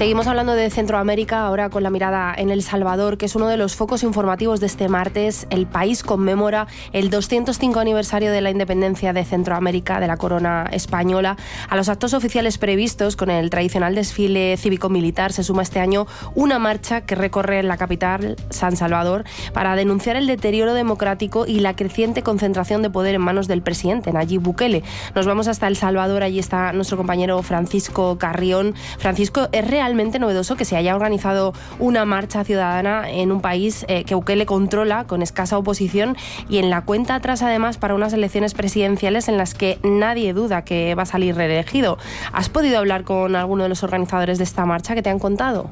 Seguimos hablando de Centroamérica, ahora con la mirada en El Salvador, que es uno de los focos informativos de este martes. El país conmemora el 205 aniversario de la independencia de Centroamérica, de la corona española. A los actos oficiales previstos, con el tradicional desfile cívico-militar, se suma este año una marcha que recorre la capital, San Salvador, para denunciar el deterioro democrático y la creciente concentración de poder en manos del presidente, Nayib Bukele. Nos vamos hasta El Salvador, allí está nuestro compañero Francisco Carrión. Francisco, ¿es realmente novedoso que se haya organizado una marcha ciudadana en un país que Bukele controla con escasa oposición y en la cuenta atrás, además, para unas elecciones presidenciales en las que nadie duda que va a salir reelegido? ¿Has podido hablar con alguno de los organizadores de esta marcha? ¿Qué te han contado?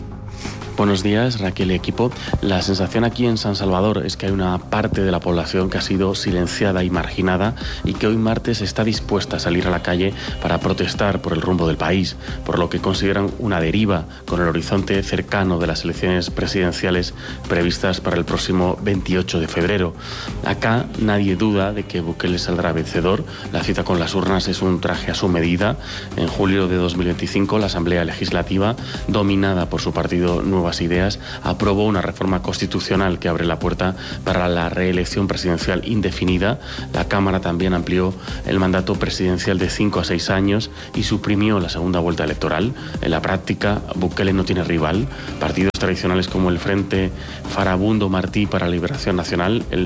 Buenos días, Raquel y equipo. La sensación aquí en San Salvador es que hay una parte de la población que ha sido silenciada y marginada y que hoy martes está dispuesta a salir a la calle para protestar por el rumbo del país, por lo que consideran una deriva con el horizonte cercano de las elecciones presidenciales previstas para el próximo 28 de febrero. Acá nadie duda de que Bukele saldrá vencedor. La cita con las urnas es un traje a su medida. En julio de 2025, la Asamblea Legislativa, dominada por su partido Nuevas Ideas, aprobó una reforma constitucional que abre la puerta para la reelección presidencial indefinida. La Cámara también amplió el mandato presidencial de 5 a 6 años y suprimió la segunda vuelta electoral. En la práctica, Bukele no tiene rival. Partidos tradicionales como el Frente Farabundo Martí para la Liberación Nacional, el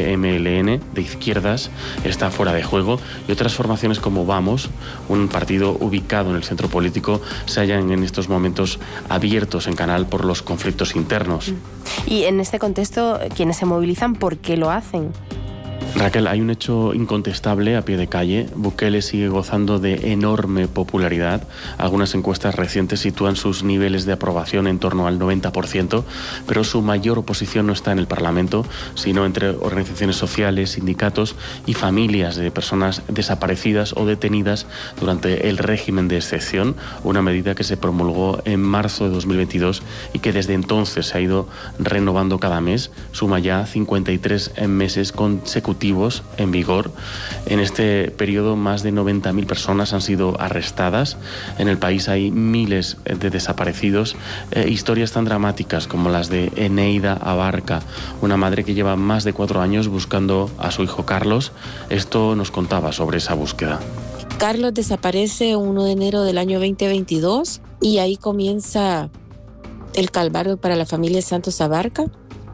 FMLN de izquierdas, está fuera de juego, y otras formaciones como Vamos, un partido ubicado en el centro político, se hallan en estos momentos abiertos en canal por los conflictos internos. Y en este contexto, ¿quiénes se movilizan? ¿Por qué lo hacen? Raquel, hay un hecho incontestable a pie de calle. Bukele sigue gozando de enorme popularidad. Algunas encuestas recientes sitúan sus niveles de aprobación en torno al 90%, pero su mayor oposición no está en el Parlamento, sino entre organizaciones sociales, sindicatos y familias de personas desaparecidas o detenidas durante el régimen de excepción, una medida que se promulgó en marzo de 2022 y que desde entonces se ha ido renovando cada mes. Suma ya 53 meses consecutivos en vigor. En este periodo, más de 90.000 personas han sido arrestadas. En el país hay miles de desaparecidos. Historias tan dramáticas como las de Eneida Abarca, una madre que lleva más de 4 años buscando a su hijo Carlos. Esto nos contaba sobre esa búsqueda. Carlos desaparece 1 de enero del año 2022 y ahí comienza el calvario para la familia Santos Abarca.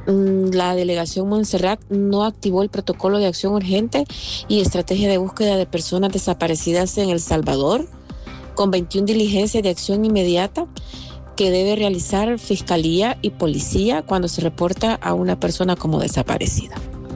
La delegación Montserrat no activó el protocolo de acción urgente y estrategia de búsqueda de personas desaparecidas en El Salvador, con 21 diligencias de acción inmediata que debe realizar Fiscalía y Policía cuando se reporta a una persona como desaparecida.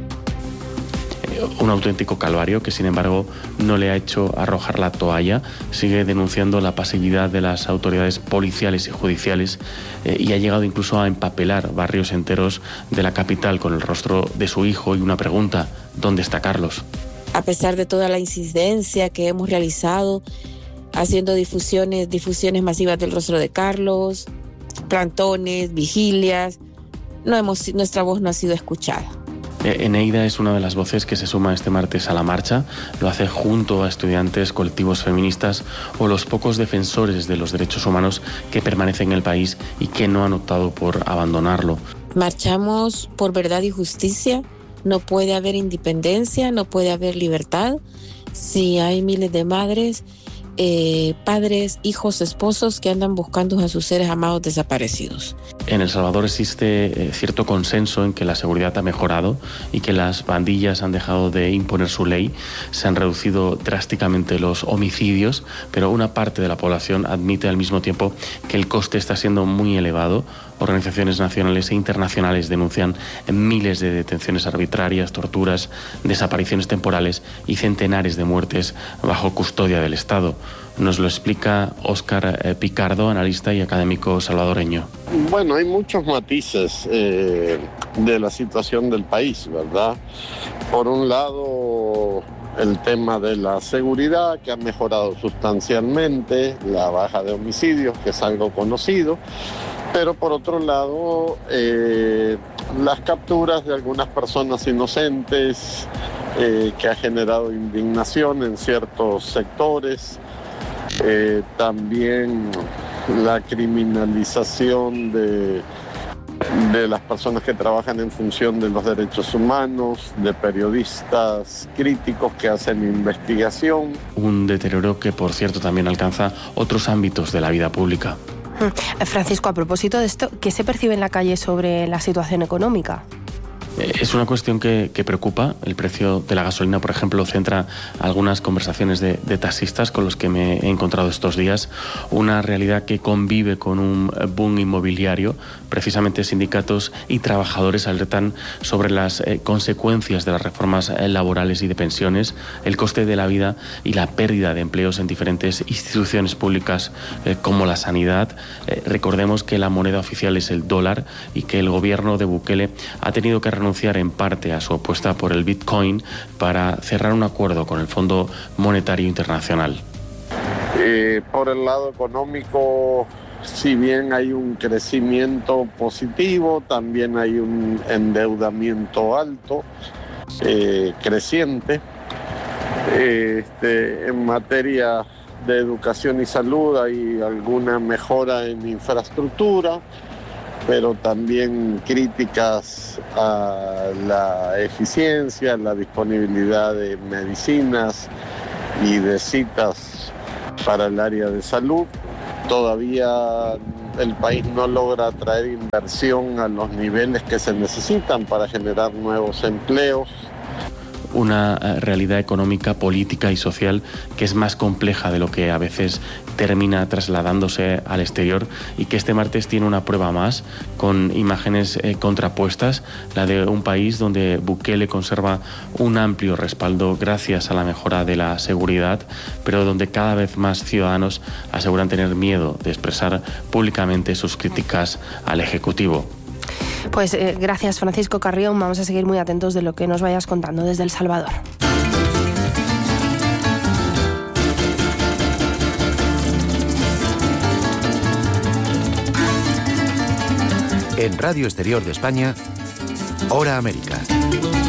Un auténtico calvario que, sin embargo, no le ha hecho arrojar la toalla. Sigue denunciando la pasividad de las autoridades policiales y judiciales y ha llegado incluso a empapelar barrios enteros de la capital con el rostro de su hijo y una pregunta: ¿dónde está Carlos? A pesar de toda la incidencia que hemos realizado, haciendo difusiones masivas del rostro de Carlos, plantones, vigilias, nuestra voz no ha sido escuchada. Eneida es una de las voces que se suma este martes a la marcha. Lo hace junto a estudiantes, colectivos feministas o los pocos defensores de los derechos humanos que permanecen en el país y que no han optado por abandonarlo. Marchamos por verdad y justicia. No puede haber independencia, no puede haber libertad si hay miles de madres, padres, hijos, esposos que andan buscando a sus seres amados desaparecidos. En El Salvador existe cierto consenso en que la seguridad ha mejorado y que las pandillas han dejado de imponer su ley. Se han reducido drásticamente los homicidios, pero una parte de la población admite al mismo tiempo que el coste está siendo muy elevado. Organizaciones nacionales e internacionales denuncian miles de detenciones arbitrarias, torturas, desapariciones temporales y centenares de muertes bajo custodia del Estado. Nos lo explica Óscar Picardo, analista y académico salvadoreño. Bueno, hay muchos matices de la situación del país, ¿verdad? Por un lado, el tema de la seguridad, que ha mejorado sustancialmente, la baja de homicidios, que es algo conocido, pero por otro lado, las capturas de algunas personas inocentes, que ha generado indignación en ciertos sectores, también la criminalización de las personas que trabajan en función de los derechos humanos, de periodistas críticos que hacen investigación. Un deterioro que, por cierto, también alcanza otros ámbitos de la vida pública. Francisco, a propósito de esto, ¿qué se percibe en la calle sobre la situación económica? Es una cuestión que preocupa. El precio de la gasolina, por ejemplo, centra algunas conversaciones de taxistas con los que me he encontrado estos días. Una realidad que convive con un boom inmobiliario. Precisamente sindicatos y trabajadores alertan sobre las consecuencias de las reformas laborales y de pensiones, el coste de la vida y la pérdida de empleos en diferentes instituciones públicas como la sanidad. Recordemos que la moneda oficial es el dólar y que el gobierno de Bukele ha tenido que renunciar en parte a su apuesta por el Bitcoin para cerrar un acuerdo con el Fondo Monetario Internacional. Por el lado económico, si bien hay un crecimiento positivo, también hay un endeudamiento alto, creciente. En materia de educación y salud hay alguna mejora en infraestructura, pero también críticas a la eficiencia, la disponibilidad de medicinas y de citas para el área de salud. Todavía el país no logra atraer inversión a los niveles que se necesitan para generar nuevos empleos. Una realidad económica, política y social que es más compleja de lo que a veces termina trasladándose al exterior y que este martes tiene una prueba más con imágenes contrapuestas, la de un país donde Bukele conserva un amplio respaldo gracias a la mejora de la seguridad, pero donde cada vez más ciudadanos aseguran tener miedo de expresar públicamente sus críticas al Ejecutivo. Pues gracias, Francisco Carrión. Vamos a seguir muy atentos de lo que nos vayas contando desde El Salvador. En Radio Exterior de España, Hora América.